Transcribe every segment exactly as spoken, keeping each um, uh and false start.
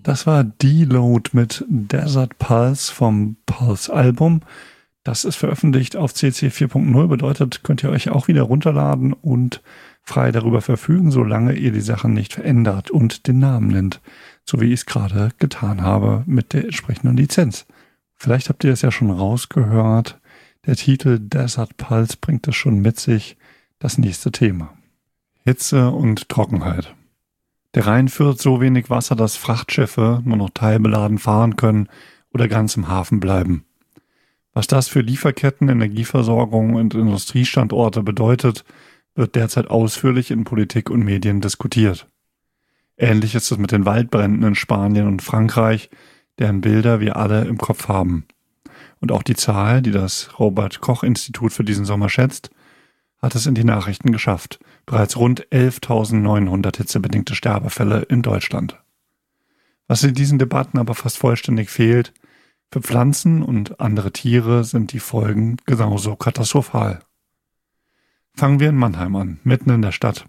Das war Deload mit Desert Pulse vom Pulse-Album. Das ist veröffentlicht auf C C vier Punkt null, bedeutet, könnt ihr euch auch wieder runterladen und frei darüber verfügen, solange ihr die Sachen nicht verändert und den Namen nennt, so wie ich es gerade getan habe mit der entsprechenden Lizenz. Vielleicht habt ihr es ja schon rausgehört, der Titel Desert Pulse bringt es schon mit sich, das nächste Thema. Hitze und Trockenheit. Der Rhein führt so wenig Wasser, dass Frachtschiffe nur noch teilbeladen fahren können oder ganz im Hafen bleiben. Was das für Lieferketten, Energieversorgung und Industriestandorte bedeutet, wird derzeit ausführlich in Politik und Medien diskutiert. Ähnlich ist es mit den Waldbränden in Spanien und Frankreich, deren Bilder wir alle im Kopf haben. Und auch die Zahl, die das Robert-Koch-Institut für diesen Sommer schätzt, hat es in die Nachrichten geschafft. Bereits rund elftausendneunhundert hitzebedingte Sterbefälle in Deutschland. Was in diesen Debatten aber fast vollständig fehlt, für Pflanzen und andere Tiere sind die Folgen genauso katastrophal. Fangen wir in Mannheim an, mitten in der Stadt.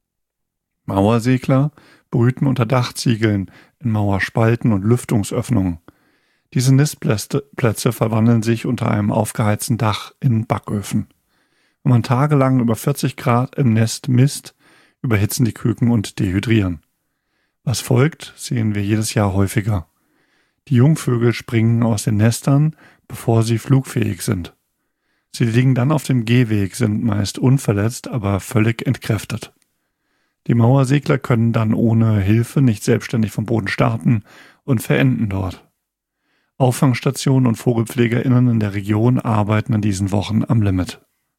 Mauersegler brüten unter Dachziegeln, in Mauerspalten und Lüftungsöffnungen. Diese Nistplätze verwandeln sich unter einem aufgeheizten Dach in Backöfen. Wenn man tagelang über vierzig Grad im Nest misst, überhitzen die Küken und dehydrieren. Was folgt, sehen wir jedes Jahr häufiger. Die Jungvögel springen aus den Nestern, bevor sie flugfähig sind. Sie liegen dann auf dem Gehweg, sind meist unverletzt, aber völlig entkräftet. Die Mauersegler können dann ohne Hilfe nicht selbstständig vom Boden starten und verenden dort. Auffangstationen und VogelpflegerInnen in der Region arbeiten in diesen Wochen am Limit.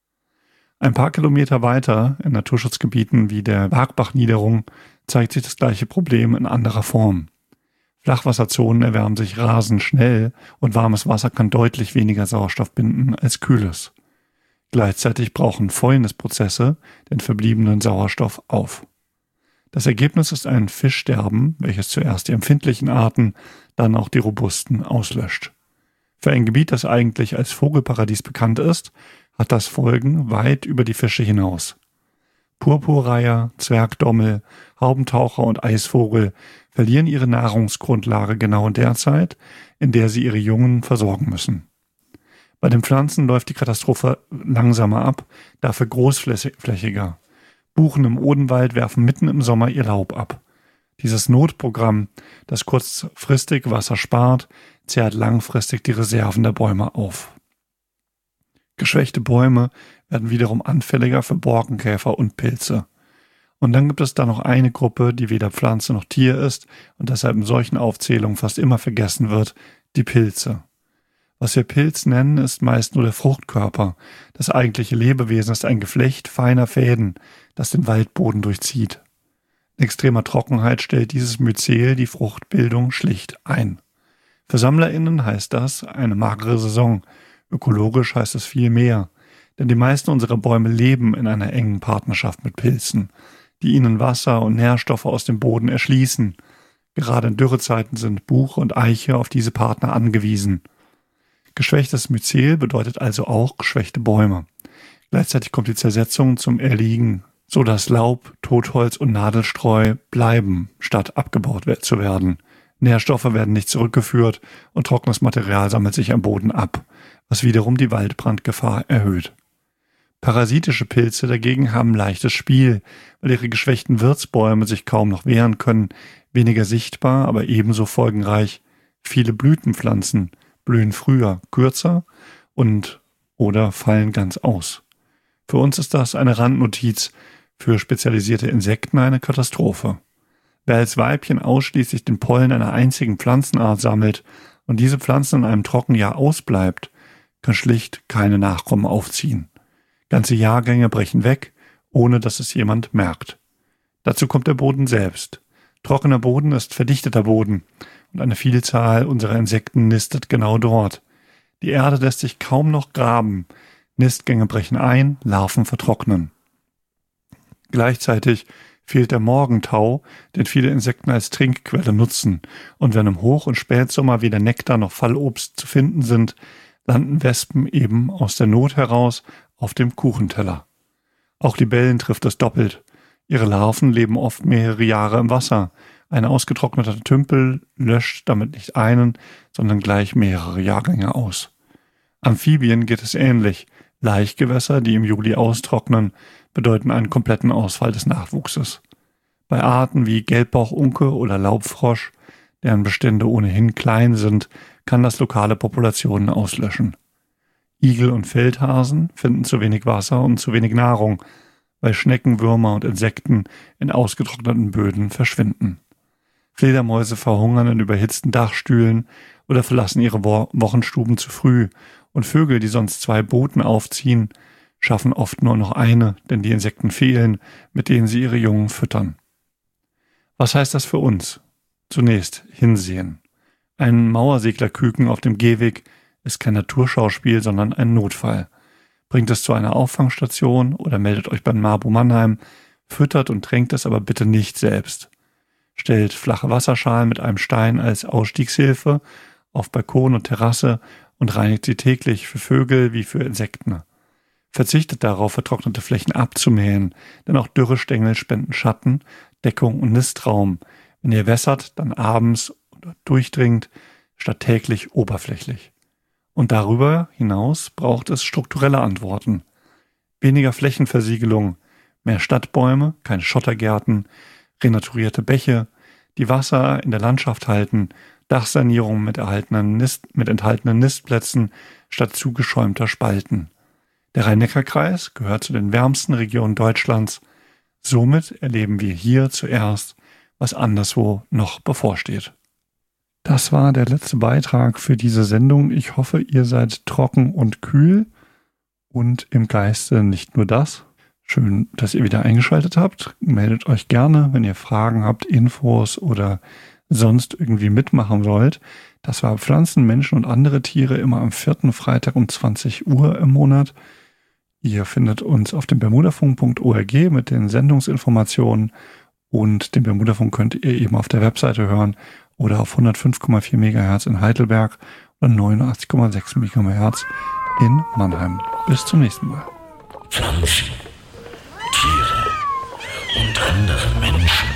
Ein paar Kilometer weiter, in Naturschutzgebieten wie der Wagbach-Niederung, zeigt sich das gleiche Problem in anderer Form. Flachwasserzonen erwärmen sich rasend schnell und warmes Wasser kann deutlich weniger Sauerstoff binden als kühles. Gleichzeitig brauchen Fäulnisprozesse den verbliebenen Sauerstoff auf. Das Ergebnis ist ein Fischsterben, welches zuerst die empfindlichen Arten, dann auch die robusten auslöscht. Für ein Gebiet, das eigentlich als Vogelparadies bekannt ist, hat das Folgen weit über die Fische hinaus. Purpurreiher, Zwergdommel, Haubentaucher und Eisvogel verlieren ihre Nahrungsgrundlage genau in der Zeit, in der sie ihre Jungen versorgen müssen. Bei den Pflanzen läuft die Katastrophe langsamer ab, dafür großflächiger. Buchen im Odenwald werfen mitten im Sommer ihr Laub ab. Dieses Notprogramm, das kurzfristig Wasser spart, zehrt langfristig die Reserven der Bäume auf. Geschwächte Bäume werden wiederum anfälliger für Borkenkäfer und Pilze. Und dann gibt es da noch eine Gruppe, die weder Pflanze noch Tier ist und deshalb in solchen Aufzählungen fast immer vergessen wird, die Pilze. Was wir Pilz nennen, ist meist nur der Fruchtkörper. Das eigentliche Lebewesen ist ein Geflecht feiner Fäden, das den Waldboden durchzieht. In extremer Trockenheit stellt dieses Myzel die Fruchtbildung schlicht ein. Für SammlerInnen heißt das eine magere Saison. Ökologisch heißt es viel mehr, denn die meisten unserer Bäume leben in einer engen Partnerschaft mit Pilzen, die ihnen Wasser und Nährstoffe aus dem Boden erschließen. Gerade in Dürrezeiten sind Buche und Eiche auf diese Partner angewiesen. Geschwächtes Myzel bedeutet also auch geschwächte Bäume. Gleichzeitig kommt die Zersetzung zum Erliegen, so dass Laub, Totholz und Nadelstreu bleiben, statt abgebaut zu werden. Nährstoffe werden nicht zurückgeführt und trockenes Material sammelt sich am Boden ab, was wiederum die Waldbrandgefahr erhöht. Parasitische Pilze dagegen haben leichtes Spiel, weil ihre geschwächten Wirtsbäume sich kaum noch wehren können, weniger sichtbar, aber ebenso folgenreich. Viele Blütenpflanzen blühen früher, kürzer und oder fallen ganz aus. Für uns ist das eine Randnotiz, für spezialisierte Insekten eine Katastrophe. Wer als Weibchen ausschließlich den Pollen einer einzigen Pflanzenart sammelt und diese Pflanze in einem Trockenjahr ausbleibt, kann schlicht keine Nachkommen aufziehen. Ganze Jahrgänge brechen weg, ohne dass es jemand merkt. Dazu kommt der Boden selbst. Trockener Boden ist verdichteter Boden und eine Vielzahl unserer Insekten nistet genau dort. Die Erde lässt sich kaum noch graben. Nistgänge brechen ein, Larven vertrocknen. Gleichzeitig fehlt der Morgentau, den viele Insekten als Trinkquelle nutzen. Und wenn im Hoch- und Spätsommer weder Nektar noch Fallobst zu finden sind, landen Wespen eben aus der Not heraus auf dem Kuchenteller. Auch Libellen trifft es doppelt. Ihre Larven leben oft mehrere Jahre im Wasser, Ein ausgetrockneter Tümpel löscht damit nicht einen, sondern gleich mehrere Jahrgänge aus. Amphibien geht es ähnlich. Laichgewässer, die im Juli austrocknen, bedeuten einen kompletten Ausfall des Nachwuchses. Bei Arten wie Gelbbauchunke oder Laubfrosch, deren Bestände ohnehin klein sind, kann das lokale Populationen auslöschen. Igel und Feldhasen finden zu wenig Wasser und zu wenig Nahrung, weil Schnecken, Würmer und Insekten in ausgetrockneten Böden verschwinden. Fledermäuse verhungern in überhitzten Dachstühlen oder verlassen ihre Wo- Wochenstuben zu früh, und Vögel, die sonst zwei Boten aufziehen, schaffen oft nur noch eine, denn die Insekten fehlen, mit denen sie ihre Jungen füttern. Was heißt das für uns? Zunächst hinsehen. Ein Mauerseglerküken auf dem Gehweg ist kein Naturschauspiel, sondern ein Notfall. Bringt es zu einer Auffangstation oder meldet euch beim Mabu Mannheim, füttert und tränkt es aber bitte nicht selbst. Stellt flache Wasserschalen mit einem Stein als Ausstiegshilfe auf Balkon und Terrasse und reinigt sie täglich für Vögel wie für Insekten. Verzichtet darauf, vertrocknete Flächen abzumähen, denn auch dürre Stängel spenden Schatten, Deckung und Nistraum. Wenn ihr wässert, dann abends oder durchdringt, statt täglich oberflächlich. Und darüber hinaus braucht es strukturelle Antworten. Weniger Flächenversiegelung, mehr Stadtbäume, keine Schottergärten, renaturierte Bäche, die Wasser in der Landschaft halten, Dachsanierung mit, erhaltenen Nist, mit enthaltenen Nistplätzen statt zugeschäumter Spalten. Der Rhein-Neckar-Kreis gehört zu den wärmsten Regionen Deutschlands. Somit erleben wir hier zuerst, was anderswo noch bevorsteht. Das war der letzte Beitrag für diese Sendung. Ich hoffe, ihr seid trocken und kühl und im Geiste nicht nur das. Schön, dass ihr wieder eingeschaltet habt. Meldet euch gerne, wenn ihr Fragen habt, Infos oder sonst irgendwie mitmachen wollt. Das war Pflanzen, Menschen und andere Tiere immer am vierten Freitag um zwanzig Uhr im Monat. Ihr findet uns auf dem bermudafunk punkt org mit den Sendungsinformationen, und den Bermudafunk könnt ihr eben auf der Webseite hören oder auf hundertfünf Komma vier Megahertz in Heidelberg und neunundachtzig Komma sechs Megahertz in Mannheim. Bis zum nächsten Mal. Pflanzen, Tiere und andere Menschen